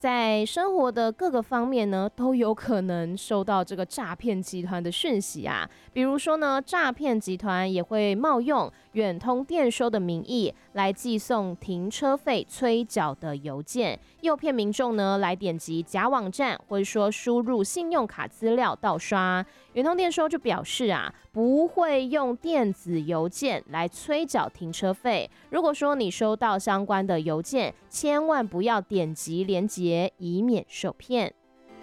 在生活的各个方面呢，都有可能收到这个诈骗集团的讯息啊。比如说呢，诈骗集团也会冒用远通电收的名义来寄送停车费催缴的邮件，诱骗民众呢来点击假网站，或者说输入信用卡资料盗刷。远通电收就表示啊，不会用电子邮件来催缴停车费。如果说你收到相关的邮件，千万不要点击连结，以免受骗。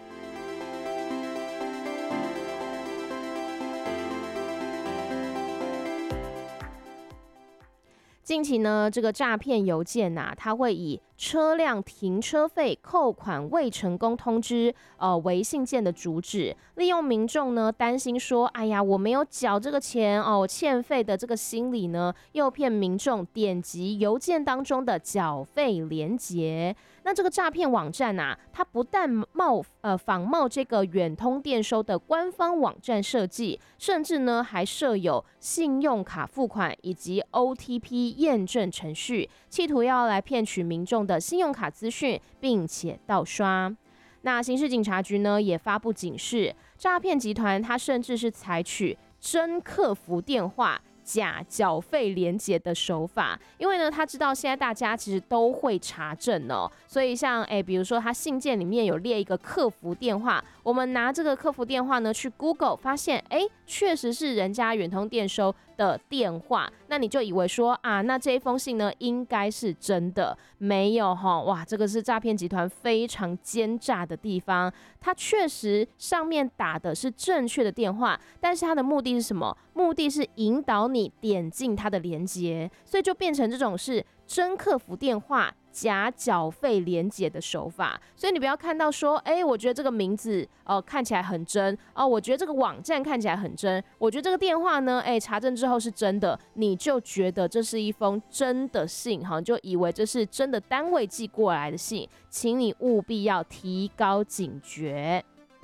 近期呢，这个诈骗邮件啊，它会以车辆停车费扣款未成功通知为信件的主旨，利用民众呢担心说，哎呀，我没有缴这个钱哦，欠费的这个心理呢，诱骗民众点击邮件当中的缴费连结。那这个诈骗网站啊，它不但仿冒这个远通电收的官方网站设计，甚至呢还设有信用卡付款以及 OTP 验证程序，企图要来骗取民众的信用卡资讯，并且盗刷。那刑事警察局呢也发布警示，诈骗集团它甚至是采取真客服电话假缴费连结的手法，因为呢，他知道现在大家其实都会查证哦，所以像比如说他信件里面有列一个客服电话，我们拿这个客服电话呢去 Google 发现，确实是人家远通电收的电话，那你就以为说啊，那这一封信呢应该是真的，没有哈，哇，这个是诈骗集团非常奸诈的地方，它确实上面打的是正确的电话，但是它的目的是什么？目的是引导你点进它的连结，所以就变成这种是真客服电话假缴费连结的手法。所以你不要看到说，我觉得这个名字看起来很真哦，我觉得这个网站看起来很真，我觉得这个电话呢，查证之后是真的，你就觉得这是一封真的信，就以为这是真的单位寄过来的信，请你务必要提高警觉。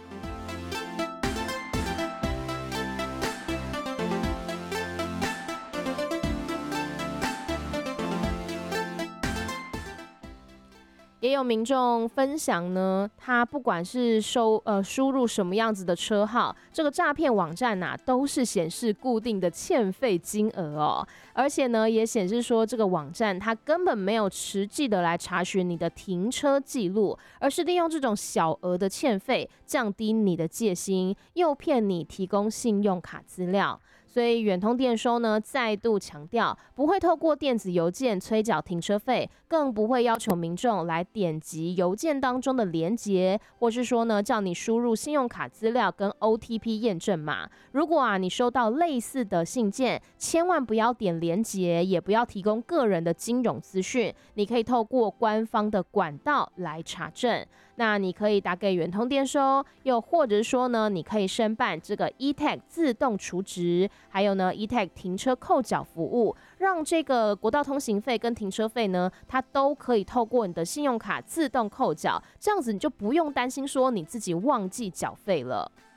也有民众分享呢，他不管是输入什么样子的车号，这个诈骗网站都是显示固定的欠费金额哦，而且呢也显示说这个网站它根本没有实际的来查询你的停车记录，而是利用这种小额的欠费降低你的戒心，诱骗你提供信用卡资料。所以远通电收呢再度强调，不会透过电子邮件催缴停车费，更不会要求民众来点击邮件当中的连结，或是说呢叫你输入信用卡资料跟 OTP 验证码。如果你收到类似的信件，千万不要点连结，也不要提供个人的金融资讯，你可以透过官方的管道来查证。那你可以打给远通电收，又或者说呢，你可以申办这个 eTag 自动储值，还有呢 eTag 停车扣缴服务，让这个国道通行费跟停车费呢，它都可以透过你的信用卡自动扣缴，这样子你就不用担心说你自己忘记缴费了。